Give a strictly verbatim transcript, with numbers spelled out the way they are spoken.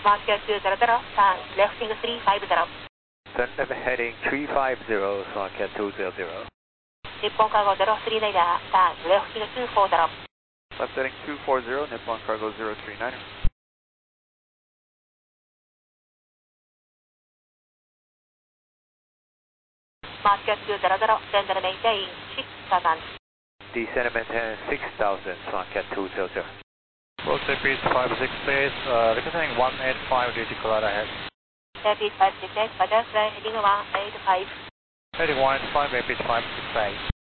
Market two zero zero, turn left wing three five zero. Sunweb heading three five zero, Market two zero zero. Nippon Cargo zero three nine, turn left wing two four zero. Left heading two four zero, Nippon Cargo zero three nine. Market two zero zero, descend and maintain six thousand. Descend and maintain six thousand, Market two zero zero. Roll speed five six eight, uh, representing one eight five, duty cloud ahead. Speed five six eight, Bajaj heading one eight five. Heading one eight five, rapid five six eight.